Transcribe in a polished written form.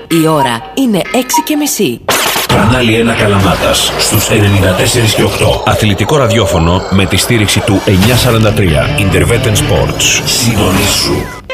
Η ώρα είναι 6:30. Κανάλι 1 Καλαμάτας στους 94 και 8. Αθλητικό ραδιόφωνο με τη στήριξη του 943. Interveten Sports. Συντονίσου.